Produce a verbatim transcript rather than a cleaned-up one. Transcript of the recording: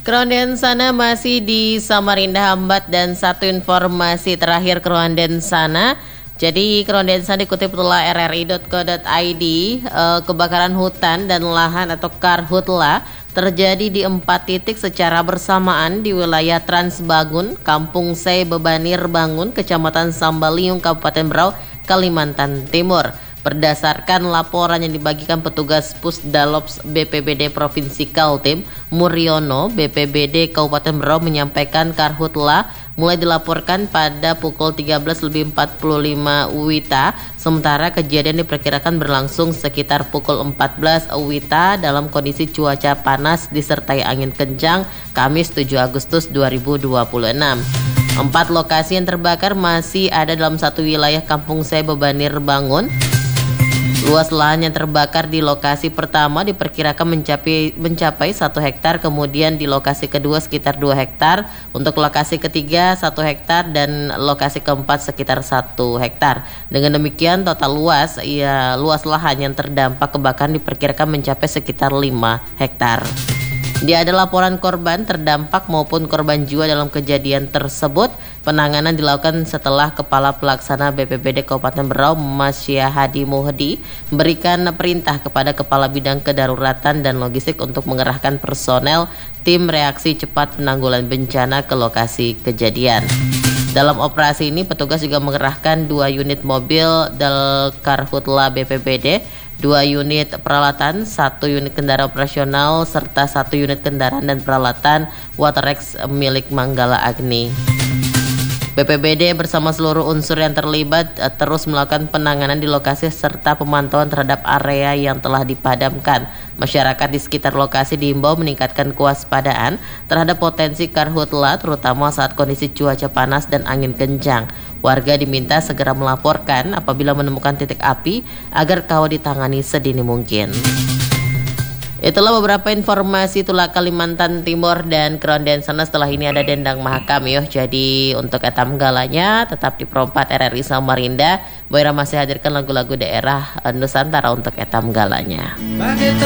Keronden sana masih di Samarinda Hambat dan satu informasi terakhir Keronden sana. Jadi Keronden sana dikutip oleh r r i dot co dot i d, eh, kebakaran hutan dan lahan atau karhutla terjadi di empat titik secara bersamaan di wilayah Transbangun, Kampung Sei Bebanir Bangun, Kecamatan Sambaliung, Kabupaten Berau, Kalimantan Timur. Berdasarkan laporan yang dibagikan petugas Pusdalops B P B D Provinsi Kaltim, Muriono, B P B D Kabupaten Berau menyampaikan karhutla mulai dilaporkan pada pukul tiga belas lebih empat puluh lima W I T A, sementara kejadian diperkirakan berlangsung sekitar pukul empat belas W I T A dalam kondisi cuaca panas disertai angin kencang Kamis tujuh Agustus dua ribu dua puluh enam. Empat lokasi yang terbakar masih ada dalam satu wilayah Kampung Sei Bebanir Bangun. Luas lahan yang terbakar di lokasi pertama diperkirakan mencapai mencapai satu hektar, kemudian di lokasi kedua sekitar dua hektar, untuk lokasi ketiga satu hektar dan lokasi keempat sekitar satu hektar. Dengan demikian total luas ya luas lahan yang terdampak kebakaran diperkirakan mencapai sekitar lima hektar. Dia ada laporan korban terdampak maupun korban jiwa dalam kejadian tersebut. Penanganan dilakukan setelah Kepala Pelaksana B P B D Kabupaten Berau, Mas Syahadi Muhdi, memberikan perintah kepada Kepala Bidang Kedaruratan dan Logistik untuk mengerahkan personel tim reaksi cepat penanggulangan bencana ke lokasi kejadian. Dalam operasi ini petugas juga mengerahkan dua unit mobil Dal Karhutla B P B D, dua unit peralatan, satu unit kendaraan operasional, serta satu unit kendaraan dan peralatan Waterex milik Manggala Agni. B P B D bersama seluruh unsur yang terlibat uh, terus melakukan penanganan di lokasi serta pemantauan terhadap area yang telah dipadamkan. Masyarakat di sekitar lokasi diimbau meningkatkan kewaspadaan terhadap potensi karhutla terutama saat kondisi cuaca panas dan angin kencang. Warga diminta segera melaporkan apabila menemukan titik api agar kawat ditangani sedini mungkin. Itulah beberapa informasi Tula Kalimantan Timur dan Keronden sana. Setelah ini ada Dendang Mahakam yoh. Jadi untuk etam galanya tetap di Perempat R R I Samarinda. Boyra masih hadirkan lagu-lagu daerah Nusantara untuk etam galanya.